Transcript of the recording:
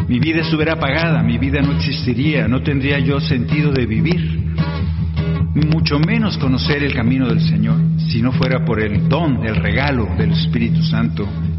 mi vida estuviera apagada, mi vida no existiría, no tendría yo sentido de vivir, mucho menos conocer el camino del Señor, si no fuera por el don, el regalo del Espíritu Santo